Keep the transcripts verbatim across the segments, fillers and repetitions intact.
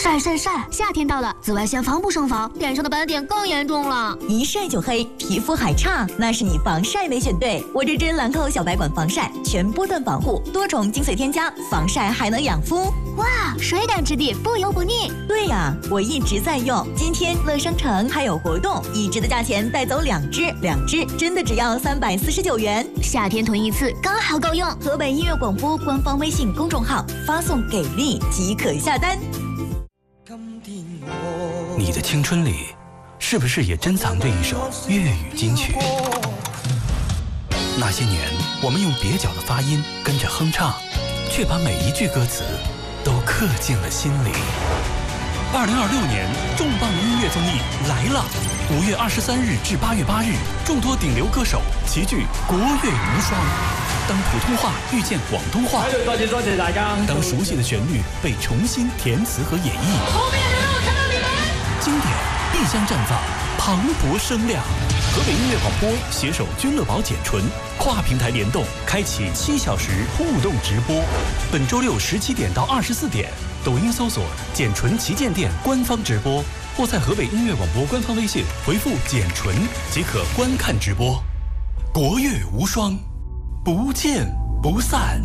晒晒晒！夏天到了，紫外线防不胜防，脸上的斑点更严重了。 一晒就黑，皮肤还差，那是你防晒没选对。我这支兰蔻小白管防晒，全波段防护，多重精粹添加，防晒还能养肤。 哇，水感质地，不油不腻。 对呀，我一直在用。今天乐商城还有活动，一支的价钱带走两支，两支真的只要三百四十九元。 夏天囤一次刚好够用。 河北音乐广播官方微信公众号发送给力即可下单。 你的青春里，是不是也珍藏着一首粤语金曲？那些年，我们用蹩脚的发音跟着哼唱，却把每一句歌词都刻进了心里。二零二六年重磅音乐综艺来了！五月二十三日至八月八日，众多顶流歌手齐聚国乐无双。当普通话遇见广东话， 多謝多謝大家。 当熟悉的旋律被重新填词和演绎， 后面的人我看到你们。 经典必将绽放磅礴声量。河北音乐广播携手君乐宝简纯，跨平台联动，开启七小时互动直播。本周六十七点到二十四点，抖音搜索“简纯旗舰店”官方直播，或在河北音乐广播官方微信回复“简纯”即可观看直播。国乐无双，不见不散。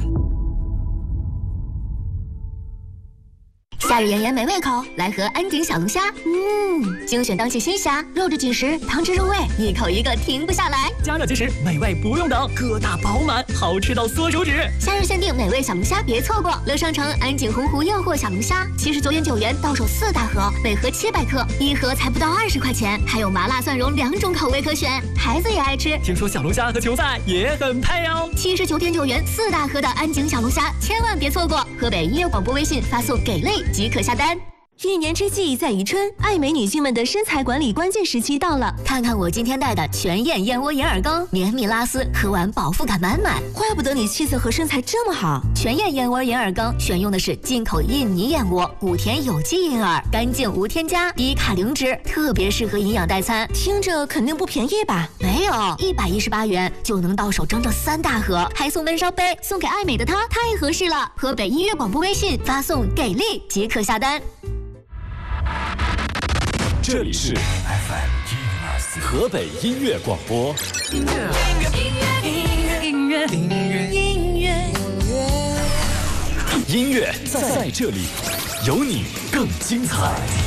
夏日炎炎美胃口，来盒安井小龙虾。嗯，精选当季新虾，肉质紧实，汤汁入味，一口一个停不下来。 加热即食，美味不用等，个大饱满，好吃到缩手指。 夏日限定美味小龙虾，别错过！乐商城安井洪湖诱惑小龙虾，七十九点九元到手四大盒，每盒七百克，一盒才不到二十块钱，还有麻辣蒜蓉两种口味可选，孩子也爱吃。 听说小龙虾和球赛也很配哦。 七十九点九元四大盒的安井小龙虾，千万别错过！河北音乐广播微信发送给力即可下单。 一年之计在于春，爱美女性们的身材管理关键时期到了。 看看我今天带的全燕燕窝银耳羹，绵密拉丝，喝完饱腹感满满。 怪不得你气色和身材这么好。 全燕燕窝银耳羹选用的是进口印尼燕窝，谷田有机银耳，干净无添加，低卡零脂，特别适合营养代餐。 听着肯定不便宜吧？ 没有，一百一十八元就能到手整整三大盒，还送温烧杯，送给爱美的她太合适了。河北音乐广播微信发送给力即可下单。 这里是 F M 河北音乐广播。音乐，音乐，音乐，音乐，音乐，音乐，音乐在这里，有你更精彩。